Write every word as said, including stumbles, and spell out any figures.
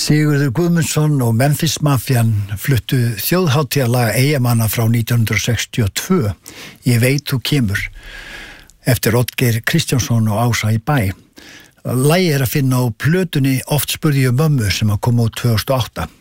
Sigurður Guðmundsson og Memphis Mafian fluttu þjóðhátíðarlag Eyjamanna frá nítján hundruð sextíu og tvö, Ég veit þú kemur, eftir Oddgeir Kristjánsson og Ása í Bæ. Lagið er að finna á plötunni Oft spurði ég mömmu sem að koma út tvö þúsund og átta.